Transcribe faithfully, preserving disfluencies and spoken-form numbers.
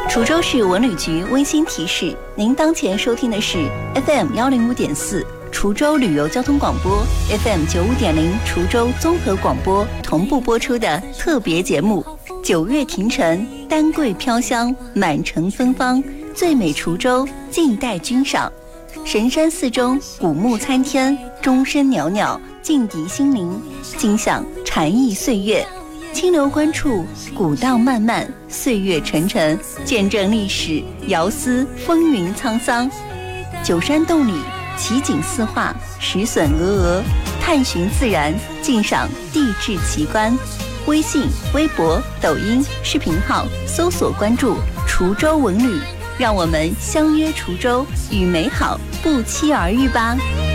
滁州市文旅局温馨提示：您当前收听的是 F M 幺零五点四滁州旅游交通广播 ，F M 九五点零滁州综合广播同步播出的特别节目《九月庭城，丹桂飘香，满城芬芳，最美滁州静待君赏》。神山寺中古木参天，钟声袅袅，静涤心灵，尽享禅意岁月。清流关处，古道漫漫，岁月沉沉，见证历史，遥思风云沧桑。九山洞里，奇景四画，石笋峨峨，探寻自然，尽赏地质奇观。微信、微博、抖音视频号搜索关注滁州文旅，让我们相约滁州，与美好不期而遇吧。